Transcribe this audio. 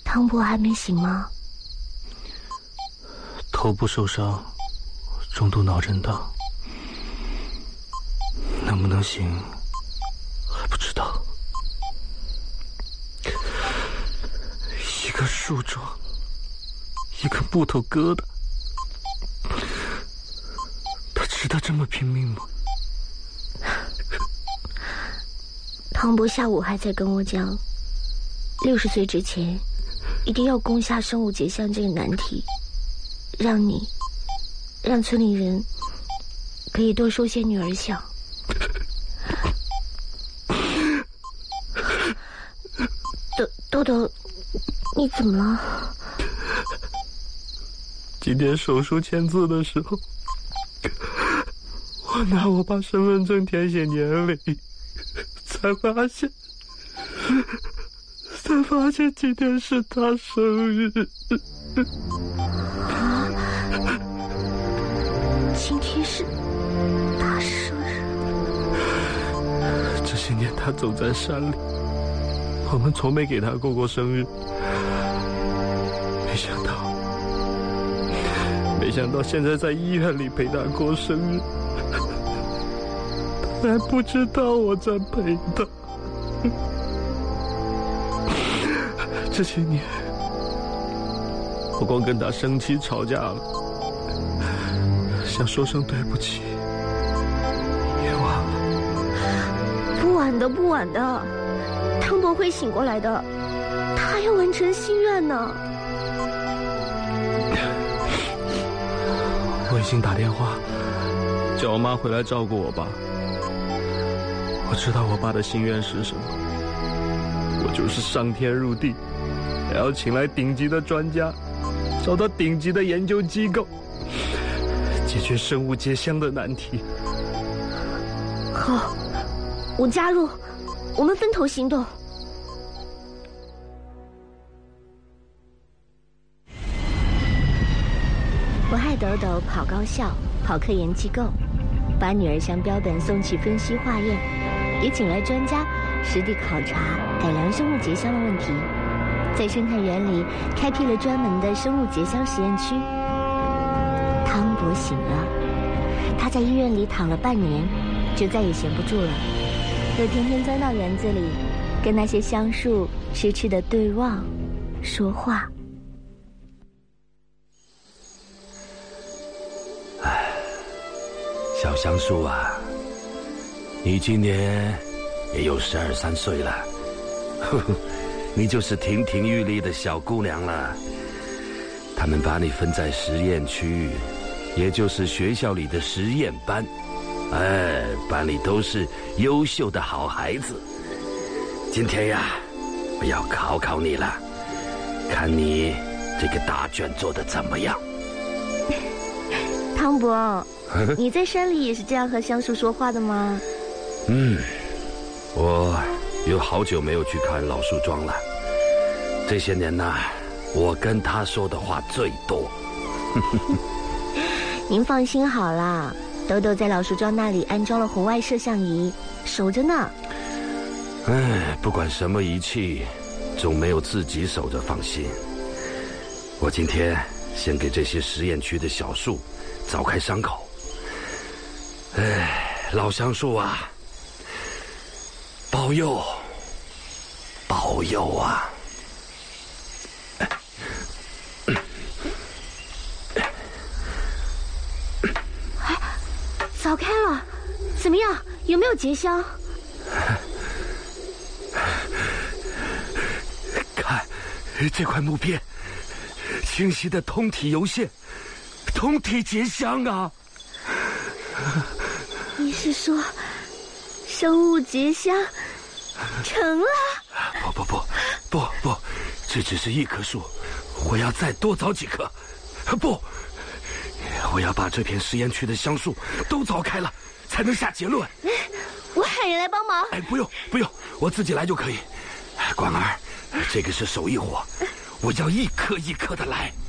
汤伯还没醒吗？ 头部受伤，中度脑震荡，能不能醒还不知道。一个树桩，一个木头疙瘩，他值得这么拼命吗？ 汤伯下午还在跟我讲，60岁之前一定要攻下生物结相这个难题，让村里人可以多收些女儿想。豆豆，你怎么了？ 今天手术签字的时候，我拿我爸身份证填写年龄，才发现今天是他生日。 啊！今天是他生日。 这些年他走在山里，我们从没给他过生日。没想到现在在医院里陪他过生日，他还不知道我在陪他。这些年，我光跟他生气吵架了，想说声对不起，也晚了。 不晚的，汤伯会醒过来的，他还要完成心愿呢。 我已经打电话叫我妈回来照顾我爸。我知道我爸的心愿是什么，我就是上天入地，还要请来顶级的专家，找到顶级的研究机构，解决生物结相的难题。 好，我加入，我们分头行动。我害豆豆跑高校，跑科研机构，把女儿向标本送去分析化验，也请来专家实地考察改良生物结相的问题，在生态园里开辟了专门的生物结相实验区。汤伯醒了，他在医院里躺了半年，就再也闲不住了，又天天钻到园子里，跟那些橡树痴痴的对望说话。 小橡树啊，你今年也有12、13岁了，你就是亭亭玉立的小姑娘了。他们把你分在实验区，也就是学校里的实验班。班里都是优秀的好孩子。今天呀，我要考考你了，看你这个答卷做得怎么样。 汤伯，你在山里也是这样和橡树说话的吗？ 我有好久没有去看老树桩了。这些年呢，我跟他说的话最多。 您放心好啦，豆豆在老树桩那里安装了红外摄像仪，守着呢。 不管什么仪器，总没有自己守着放心。我今天先给这些实验区的小树凿开伤口。老橡树啊，保佑，保佑啊！ 凿开了，怎么样？有没有结相？ 看这块木片，清晰的通体油线，通体结相啊！ 你是说，生物结相成了？ 不，这只是一棵树，我要再多凿几棵。不，我要把这片实验区的橡树都凿开了，才能下结论。 我喊人来帮忙。 不用，我自己来就可以。管儿，这个是手艺活，我要一颗一颗的来。